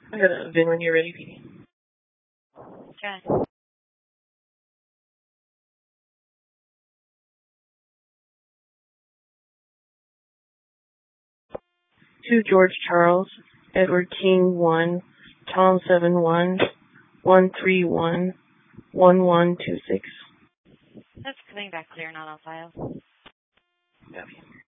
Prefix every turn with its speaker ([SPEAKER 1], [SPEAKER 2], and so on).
[SPEAKER 1] I got a VIN when you're ready, PD.
[SPEAKER 2] Okay.
[SPEAKER 1] To George Charles, Edward King 1, Tom 71, 131, 1126.
[SPEAKER 2] That's coming back clear, not on file.
[SPEAKER 1] Copy.